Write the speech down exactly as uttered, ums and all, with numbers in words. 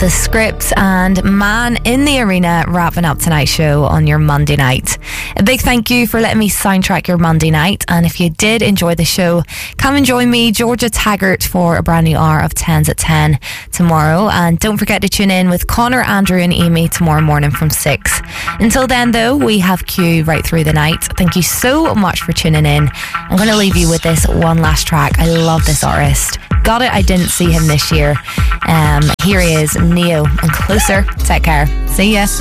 The Script and Man in the Arena wrapping up tonight's show on your Monday night. A big thank you for letting me soundtrack your Monday night, and if you did enjoy the show, come and join me, Georgia Taggart, for a brand new hour of tens at ten tomorrow, and don't forget to tune in with Connor, Andrew and Amy tomorrow morning from six. Until then though, we have Q right through the night. Thank you so much for tuning in. I'm going to leave you with this one last track. I love this artist. Got it, I didn't see him this year. Um, here he is, Neo, and Closer. Take care. See ya.